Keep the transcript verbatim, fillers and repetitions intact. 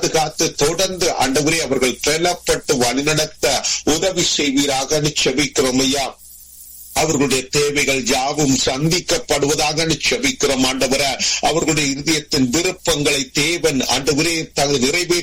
காத்து தொடர்ந்து ஆண்டவரே அவர்கள் பலப்பட்டு வழிநடத்த உதவி செய்வீராக செபிக்கிறோம் ஐயா. அவர்களுடைய தேவைகள் யாவும் சந்திக்கப்படுவதாக செபிக்கிறோம் ஆண்டவரே. அவர்களுடைய இதயத்தின் விருப்பங்களை தேவன் ஆண்டவரே தங்கள் நிறைவேற்ற